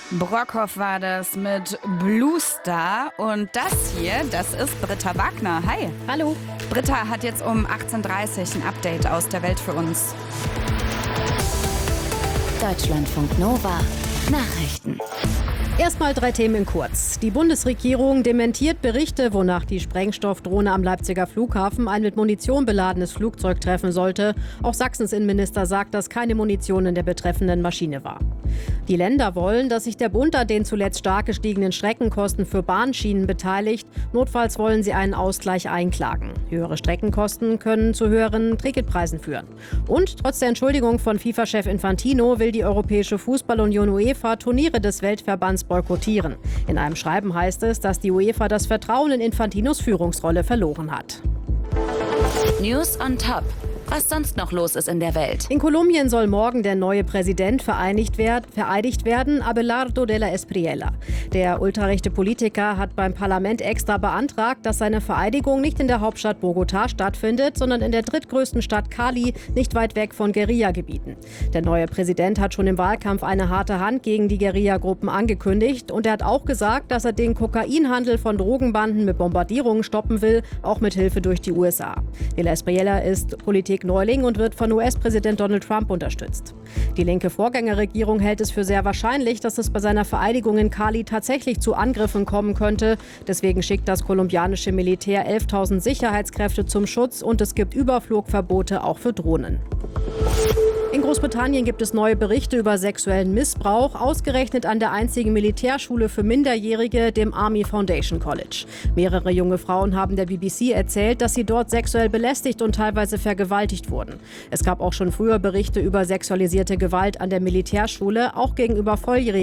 Brockhoff war das mit Blue Star. Und das hier, das ist Britta Wagner. Hi. Hallo. Britta hat jetzt um 18:30 Uhr ein Update aus der Welt für uns. Deutschlandfunk Nova. Nachrichten. Erstmal 3 Themen in kurz. Die Bundesregierung dementiert Berichte, wonach die Sprengstoffdrohne am Leipziger Flughafen ein mit Munition beladenes Flugzeug treffen sollte. Auch Sachsens Innenminister sagt, dass keine Munition in der betreffenden Maschine war. Die Länder wollen, dass sich der Bund an den zuletzt stark gestiegenen Streckenkosten für Bahnschienen beteiligt. Notfalls wollen sie einen Ausgleich einklagen. Höhere Streckenkosten können zu höheren Ticketpreisen führen. Und trotz der Entschuldigung von FIFA-Chef Infantino will die Europäische Fußballunion UEFA Turniere des Weltverbands boykottieren. In einem Schreiben heißt es, dass die UEFA das Vertrauen in Infantinos Führungsrolle verloren hat. News on Top. Was sonst noch los ist in der Welt. In Kolumbien soll morgen der neue Präsident vereidigt werden, Abelardo de la Espriella. Der ultrarechte Politiker hat beim Parlament extra beantragt, dass seine Vereidigung nicht in der Hauptstadt Bogotá stattfindet, sondern in der drittgrößten Stadt Cali, nicht weit weg von Guerillagebieten. Der neue Präsident hat schon im Wahlkampf eine harte Hand gegen die Guerillagruppen angekündigt und er hat auch gesagt, dass er den Kokainhandel von Drogenbanden mit Bombardierungen stoppen will, auch mit Hilfe durch die USA. De la Espriella ist Neuling und wird von US-Präsident Donald Trump unterstützt. Die linke Vorgängerregierung hält es für sehr wahrscheinlich, dass es bei seiner Vereidigung in Cali tatsächlich zu Angriffen kommen könnte. Deswegen schickt das kolumbianische Militär 11.000 Sicherheitskräfte zum Schutz und es gibt Überflugverbote auch für Drohnen. In Großbritannien gibt es neue Berichte über sexuellen Missbrauch, ausgerechnet an der einzigen Militärschule für Minderjährige, dem Army Foundation College. Mehrere junge Frauen haben der BBC erzählt, dass sie dort sexuell belästigt und teilweise vergewaltigt wurden. Es gab auch schon früher Berichte über sexualisierte Gewalt an der Militärschule, auch gegenüber Volljährigen.